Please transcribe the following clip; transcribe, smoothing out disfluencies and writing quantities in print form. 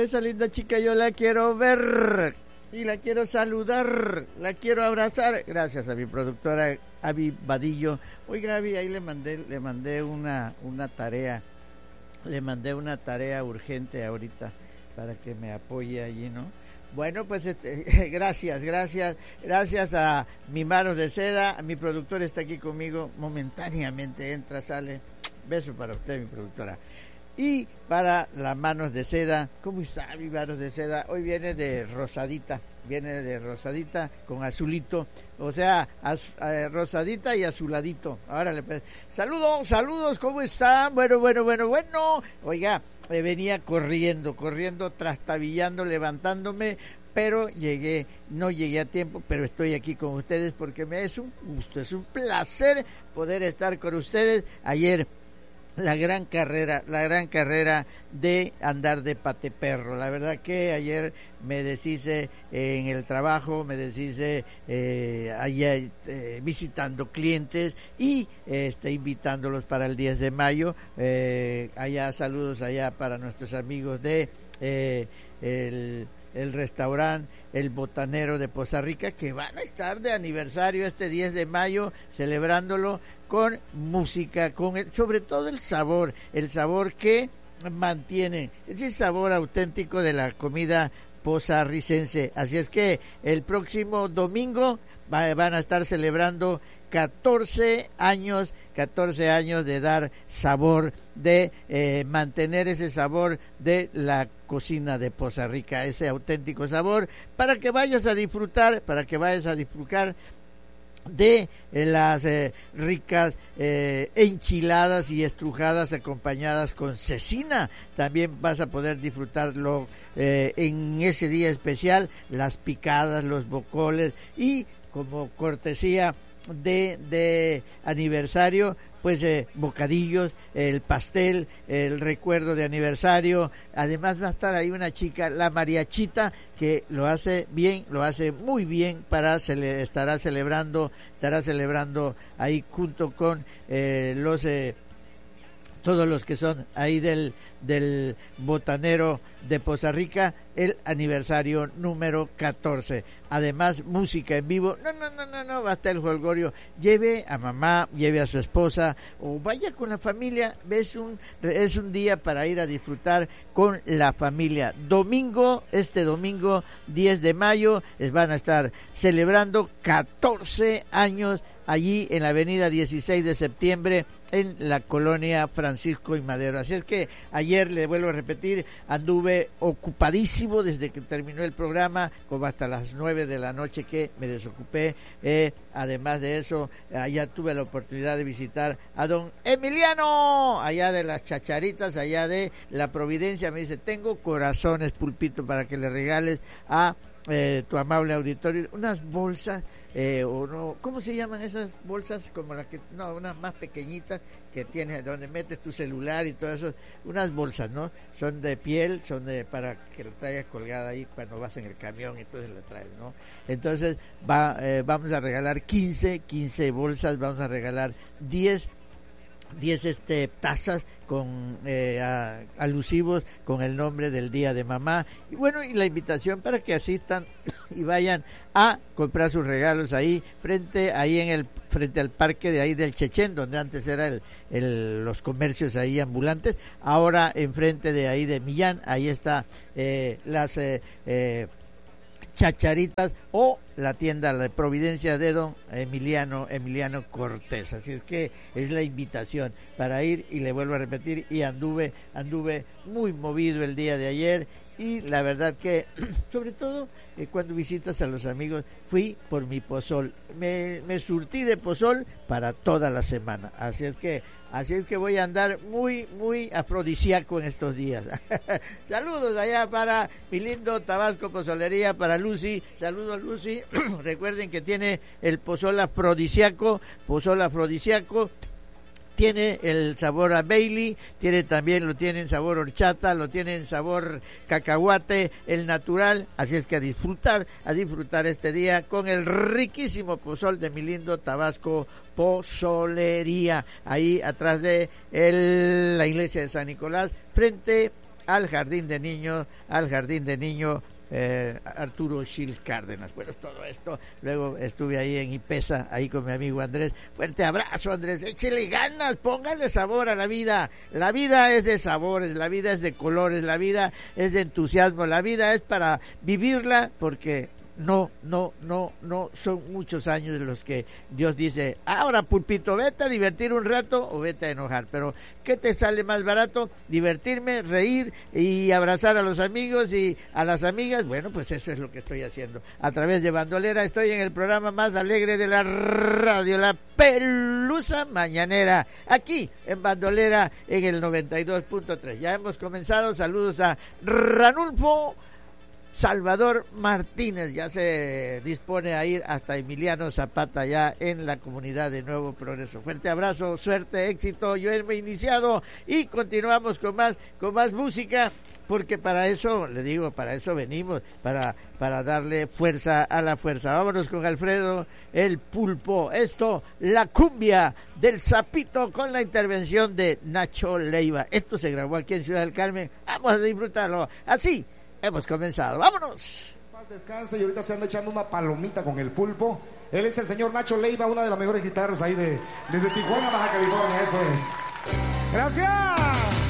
esa linda chica yo la quiero ver y la quiero saludar, la quiero abrazar. Gracias a mi productora Avi Vadillo. Oiga, Avi, ahí le mandé una tarea. Le mandé una tarea urgente ahorita para que me apoye allí, ¿no? Bueno, pues gracias a mi Manos de Seda. Mi productor está aquí conmigo momentáneamente, entra, sale. Beso para usted, mi productora. Y para las Manos de Seda, ¿cómo está mi Manos de Seda? Hoy viene de rosadita con azulito, o sea, rosadita y azuladito. Órale, pues, saludos, ¿cómo están? Bueno. Oiga, venía corriendo, trastabillando, levantándome, pero no llegué a tiempo, pero estoy aquí con ustedes porque me es un gusto, es un placer poder estar con ustedes. Ayer la gran carrera de andar de pateperro. La verdad que ayer me deshice en el trabajo, me deshice allá visitando clientes y invitándolos para el 10 de mayo. Allá saludos allá para nuestros amigos de el restaurante El Botanero de Poza Rica, que van a estar de aniversario este 10 de mayo, celebrándolo con música, sobre todo el sabor que mantiene ese sabor auténtico de la comida pozarricense. Así es que el próximo domingo van a estar celebrando 14 años de dar sabor, de mantener ese sabor de la cocina de Poza Rica, ese auténtico sabor, para que vayas a disfrutar de las ricas enchiladas y estrujadas acompañadas con cecina. También vas a poder disfrutarlo en ese día especial, las picadas, los bocoles, y como cortesía de aniversario, pues bocadillos, el pastel, el recuerdo de aniversario. Además va a estar ahí una chica, la mariachita, que lo hace muy bien, estará celebrando ahí junto con todos los que son ahí del Botanero de Poza Rica, el aniversario número 14. Además, música en vivo. No, va a estar el jolgorio. Lleve a mamá, lleve a su esposa, o vaya con la familia. Es un día para ir a disfrutar con la familia. Este domingo 10 de mayo, van a estar celebrando 14 años allí en la avenida 16 de septiembre, en la colonia Francisco y Madero. Así es que ayer, le vuelvo a repetir, anduve ocupadísimo desde que terminó el programa, como hasta las 9 de la noche que me desocupé. Además de eso, allá tuve la oportunidad de visitar a don Emiliano, allá de las Chacharitas, allá de la Providencia. Me dice, tengo corazones, Pulpito, para que le regales a tu amable auditorio unas bolsas, o no, ¿cómo se llaman esas bolsas? Como las que, no, unas más pequeñitas que tienes, donde metes tu celular y todo eso, unas bolsas, ¿no? Son de piel, para que la traigas colgada ahí cuando vas en el camión, entonces la traes, ¿no? Entonces vamos a regalar 15 bolsas, vamos a regalar 10 tazas con alusivos con el nombre del Día de Mamá, y bueno, y la invitación para que asistan y vayan a comprar sus regalos ahí frente al parque de ahí del Chechén, donde antes era los comercios ahí ambulantes. Ahora enfrente de ahí de Millán, ahí está las Chacharitas, o la tienda de Providencia de don Emiliano Cortés. Así es que es la invitación para ir, y le vuelvo a repetir, y anduve muy movido el día de ayer, y la verdad que sobre todo cuando visitas a los amigos, fui por mi pozol, me surtí de pozol para toda la semana. Así es que voy a andar muy afrodisíaco en estos días. Saludos allá para mi lindo Tabasco Pozolería, para Lucy. Saludos, Lucy. Recuerden que tiene el pozol afrodisíaco. Tiene el sabor a Bailey, lo tiene en sabor horchata, lo tiene en sabor cacahuate, el natural. Así es que a disfrutar este día con el riquísimo pozol de mi lindo Tabasco Pozolería, ahí atrás de la iglesia de San Nicolás, frente al jardín de niños, Arturo Shields Cárdenas. Bueno, todo esto, luego estuve ahí en Ipesa, ahí con mi amigo Andrés. Fuerte abrazo, Andrés, échele ganas, póngale sabor a la vida es de sabores, la vida es de colores, la vida es de entusiasmo, la vida es para vivirla, porque no son muchos años los que Dios dice, ahora pulpito, vete a divertir un rato o vete a enojar, pero ¿qué te sale más barato? Divertirme, reír y abrazar a los amigos y a las amigas. Bueno, pues eso es lo que estoy haciendo a través de Bandolera. Estoy en el programa más alegre de la radio, la Pelusa Mañanera, aquí en Bandolera en el 92.3. Ya hemos comenzado. Saludos a Ranulfo Salvador Martínez, ya se dispone a ir hasta Emiliano Zapata, ya en la comunidad de Nuevo Progreso. Fuerte abrazo, suerte, éxito. Yo he iniciado y continuamos con más música, porque para eso, le digo, para eso venimos, para darle fuerza a la fuerza. Vámonos con Alfredo el Pulpo. Esto, la cumbia del Zapito, con la intervención de Nacho Leiva. Esto se grabó aquí en Ciudad del Carmen. Vamos a disfrutarlo. Así hemos comenzado. ¡Vámonos! Paz descanse, y ahorita se anda echando una palomita con el Pulpo. Él es el señor Nacho Leiva, una de las mejores guitarras ahí desde Tijuana, Baja California. Eso es. ¡Gracias!